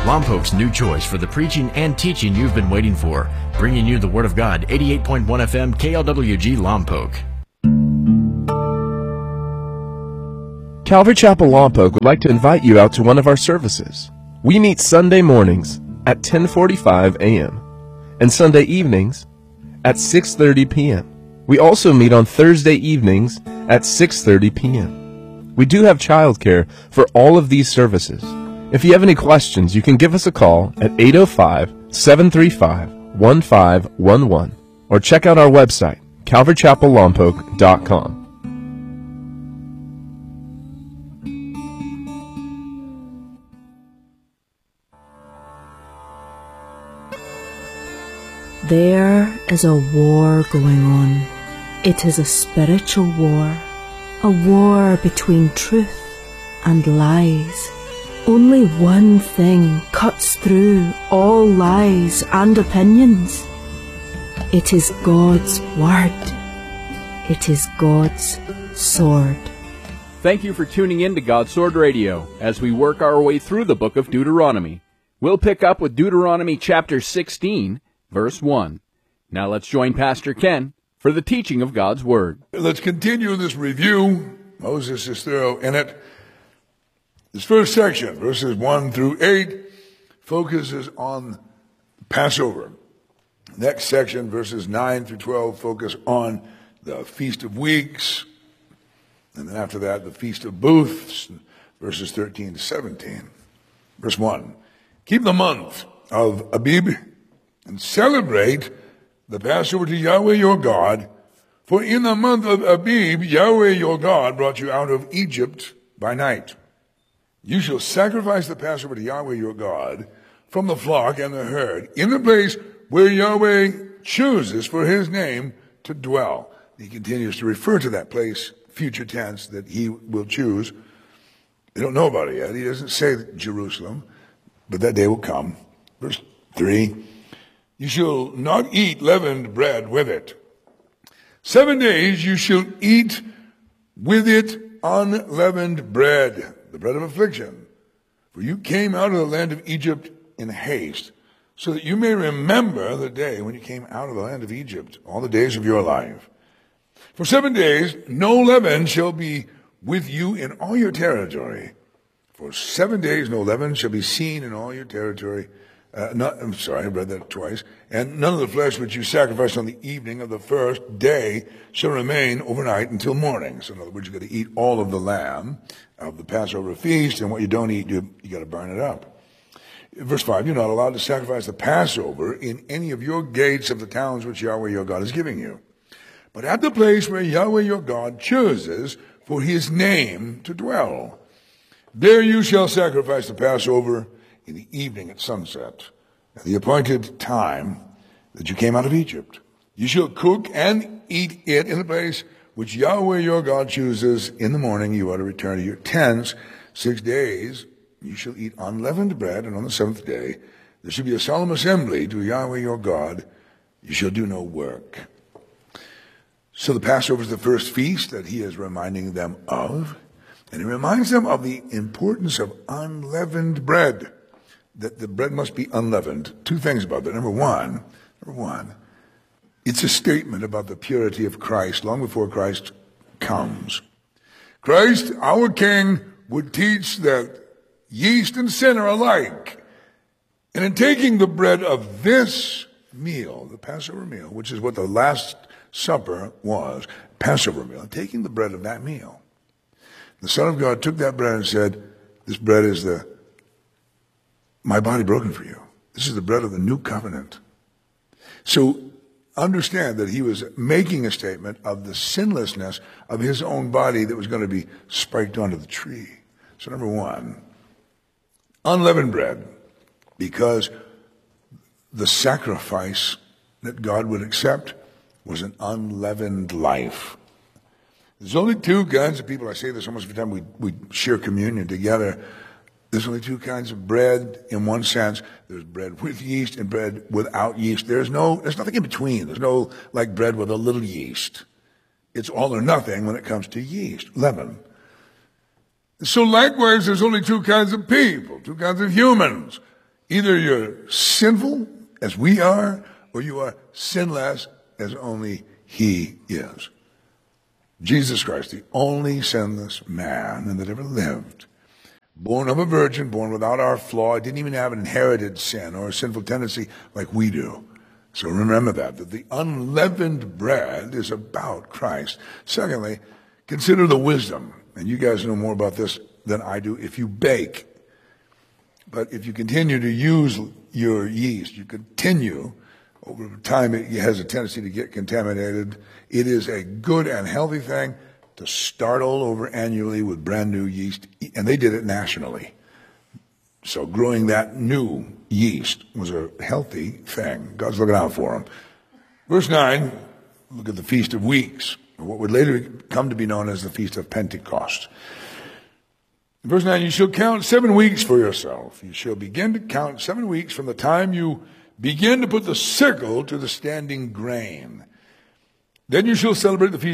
Lompoc's new choice for the preaching and teaching you've been waiting for. Bringing you the Word of God, 88.1 FM KLWG Lompoc. Calvary Chapel Lompoc would like to invite you out to one of our services. We meet Sunday mornings at 10:45 a.m. and Sunday evenings at 6:30 p.m. We also meet on Thursday evenings at 6:30 p.m. We do have childcare for all of these services. If you have any questions, you can give us a call at 805-735-1511 or check out our website, calvarychapellompoc.com. There is a war going on. It is a spiritual war, a war between truth and lies. Only one thing cuts through all lies and opinions. It is God's Word. It is God's sword. Thank you for tuning in to God's Sword Radio as we work our way through the book of Deuteronomy. We'll pick up with Deuteronomy chapter 16, verse 1. Now let's join Pastor Ken for the teaching of God's Word. Let's continue this review. Moses is thorough in it. This first section, verses 1 through 8, focuses on Passover. Next section, verses 9 through 12, focus on the Feast of Weeks. And then after that, the Feast of Booths, verses 13 to 17. Verse 1, keep the month of Abib and celebrate the Passover to Yahweh your God. For in the month of Abib, Yahweh your God brought you out of Egypt by night. You shall sacrifice the Passover to Yahweh your God from the flock and the herd in the place where Yahweh chooses for his name to dwell. He continues to refer to that place, future tense, that he will choose. They don't know about it yet. He doesn't say Jerusalem, but that day will come. Verse 3, you shall not eat leavened bread with it. 7 days you shall eat with it unleavened bread, the bread of affliction. For you came out of the land of Egypt in haste, so that you may remember the day when you came out of the land of Egypt, all the days of your life. For 7 days no leaven shall be with you in all your territory. For 7 days no leaven shall be seen in all your territory. I read that twice. And none of the flesh which you sacrifice on the evening of the first day shall remain overnight until morning. So in other words, you've got to eat all of the lamb of the Passover feast, and what you don't eat, you got to burn it up. Verse 5, you're not allowed to sacrifice the Passover in any of your gates of the towns which Yahweh your God is giving you, but at the place where Yahweh your God chooses for his name to dwell. There you shall sacrifice the Passover in the evening at sunset, at the appointed time that you came out of Egypt. You shall cook and eat it in the place which Yahweh your God chooses. In the morning you are to return to your tents. 6 days you shall eat unleavened bread, and on the seventh day there shall be a solemn assembly to Yahweh your God. You shall do no work. So the Passover is the first feast that he is reminding them of, and he reminds them of the importance of unleavened bread, that the bread must be unleavened. Two things about that. Number one, it's a statement about the purity of Christ long before Christ comes. Christ, our King, would teach that yeast and sin are alike. And in taking the bread of this meal, the Passover meal, which is what the Last Supper was, Passover meal, and taking the bread of that meal, the Son of God took that bread and said, this bread is my body broken for you. This is the bread of the new covenant. So understand that he was making a statement of the sinlessness of his own body that was going to be spiked onto the tree. So number one, unleavened bread, because the sacrifice that God would accept was an unleavened life. There's only two kinds of people. I say this almost every time we share communion together. There's only two kinds of bread in one sense. There's bread with yeast and bread without yeast. There's nothing in between. There's no like bread with a little yeast. It's all or nothing when it comes to yeast, leaven. So likewise, there's only two kinds of people, two kinds of humans. Either you're sinful, as we are, or you are sinless, as only he is. Jesus Christ, the only sinless man that ever lived, born of a virgin, born without our flaw, didn't even have an inherited sin or a sinful tendency like we do. So remember that the unleavened bread is about Christ. Secondly, consider the wisdom. And you guys know more about this than I do if you bake. But if you continue to use your yeast, you continue, over time it has a tendency to get contaminated. It is a good and healthy thing to start all over annually with brand new yeast. And they did it nationally. So growing that new yeast was a healthy thing. God's looking out for them. Verse 9, look at the Feast of Weeks, what would later come to be known as the Feast of Pentecost. In verse 9, you shall count 7 weeks for yourself. You shall begin to count 7 weeks from the time you begin to put the sickle to the standing grain. Then you shall celebrate the Feast